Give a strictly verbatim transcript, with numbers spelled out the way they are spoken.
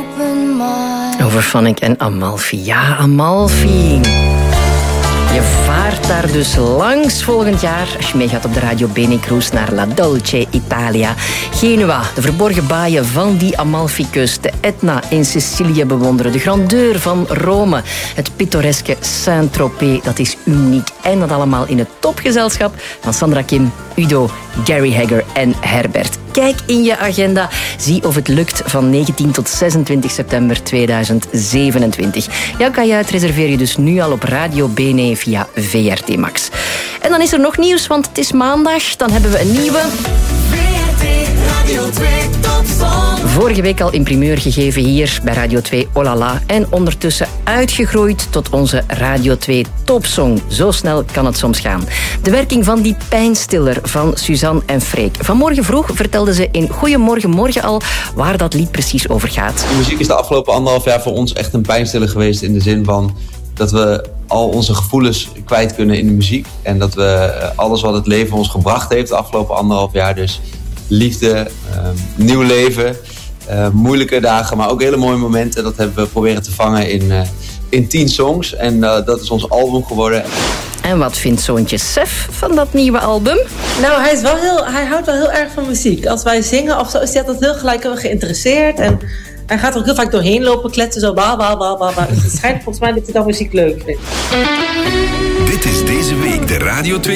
open mind. Over Phonic en Amalfi. Ja, Amalfi. Je vaart daar dus langs volgend jaar als je meegaat op de Radio Bene Cruise naar La Dolce Italia. Genua, de verborgen baaien van die Amalfi-kust, de Etna in Sicilië bewonderen, de grandeur van Rome, het pittoreske Saint-Tropez, dat is uniek. En dat allemaal in het topgezelschap van Sandra Kim, Udo, Gary Hegger en Herbert. Kijk in je agenda. Zie of het lukt van negentien tot zesentwintig september tweeduizend zevenentwintig. Jouw kajuit reserveer je dus nu al op Radio Bene via V R T Max. En dan is er nog nieuws, want het is maandag. Dan hebben we een nieuwe... V R T Radio twee Topsong. Vorige week al in primeur gegeven hier bij Radio twee Olala. En ondertussen uitgegroeid tot onze Radio twee Topsong. Zo snel kan het soms gaan. De werking van die pijnstiller van Suzanne en Freek. Vanmorgen vroeg vertelden ze in Goeiemorgen Morgen al waar dat lied precies over gaat. De muziek is de afgelopen anderhalf jaar voor ons echt een pijnstiller geweest. In de zin van dat we al onze gevoelens kwijt kunnen in de muziek. En dat we alles wat het leven ons gebracht heeft de afgelopen anderhalf jaar. Dus liefde, uh, nieuw leven, uh, moeilijke dagen, maar ook hele mooie momenten. Dat hebben we proberen te vangen in, uh, in tien songs. En uh, dat is ons album geworden. En wat vindt zoontje Sef van dat nieuwe album? Nou, hij, is wel heel, hij houdt wel heel erg van muziek. Als wij zingen of zo, is hij altijd heel gelijk geïnteresseerd. En hij gaat er ook heel vaak doorheen lopen, kletsen, zo ba, ba, ba, ba, ba. Dus het schijnt volgens mij dat hij dan muziek leuk vindt. Dit is deze week de Radio twee